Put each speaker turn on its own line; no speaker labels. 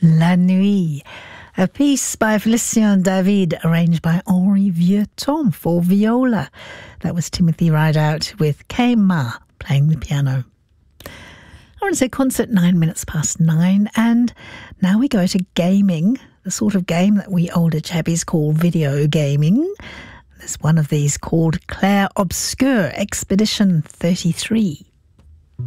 La Nuit, a piece by Félicien David, arranged by Henri Vieuxtemps for viola. That was Timothy Rideout with K Ma playing the piano. I want to say concert 9 minutes past 9, and now we go to gaming, the sort of game that we older chappies call video gaming. There's one of these called Clair Obscur Expedition 33.